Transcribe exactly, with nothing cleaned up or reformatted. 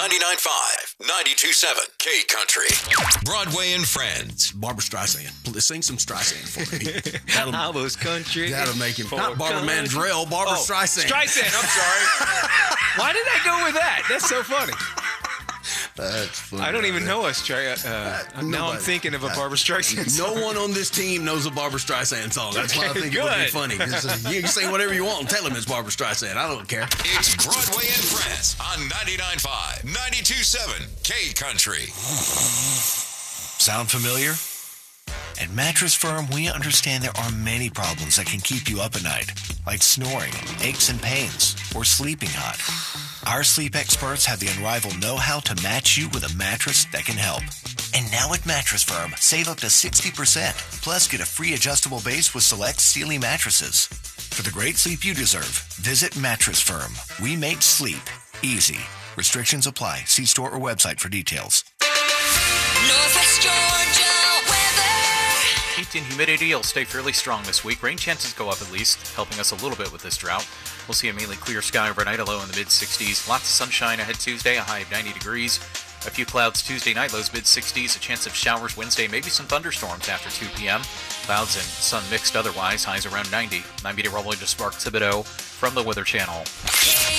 ninety-nine point five, ninety-two point seven K Country. Broadway and Friends. Barbara Streisand. Please sing some Streisand for me. That'll, I was country. that'll make him. Not Barbara Mandrell, Barbara oh, Streisand. Streisand, I'm sorry. Why did I go with that? That's so funny. That's funny. I don't even know a Streisand. Uh, uh, now I'm thinking of a Barbara Streisand song. No one on this team knows a Barbara Streisand song. That's why I think it would be funny. Uh, you can sing whatever you want and tell him it's Barbara Streisand. I don't care. It's Broadway and Friends on ninety-nine point five, ninety-two point seven K Country. Sound familiar? At Mattress Firm, we understand there are many problems that can keep you up at night, like snoring, aches and pains, or sleeping hot. Our sleep experts have the unrivaled know-how to match you with a mattress that can help. And now at Mattress Firm, save up to sixty percent, plus get a free adjustable base with select Sealy mattresses. For the great sleep you deserve, visit Mattress Firm. We make sleep easy. Restrictions apply. See store or website for details. Northwest Georgia weather. Heat and humidity will stay fairly strong this week. Rain chances go up at least, helping us a little bit with this drought. We'll see a mainly clear sky overnight, a low in the mid-sixties. Lots of sunshine ahead Tuesday, a high of ninety degrees. A few clouds Tuesday night, lows mid-sixties. A chance of showers Wednesday, maybe some thunderstorms after two p.m. Clouds and sun mixed otherwise, highs around ninety. I'm meteorologist Mark Thibodeau from the Weather Channel.